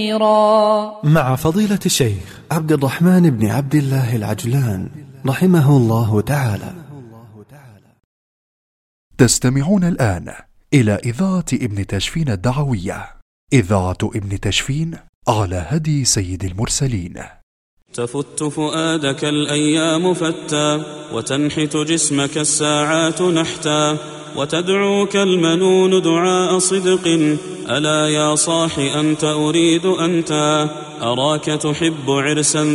مع فضيلة الشيخ عبد الرحمن بن عبد الله العجلان رحمه الله تعالى. تستمعون الآن إلى إذاعة ابن تشفين الدعوية، إذاعة ابن تشفين على هدي سيد المرسلين. تفت فؤادك الأيام فتى، وتنحت جسمك الساعات نحتا، وتدعوك المنون دعاء صدق. ألا يا صاح أنت أريد أنت، أراك تحب عرسا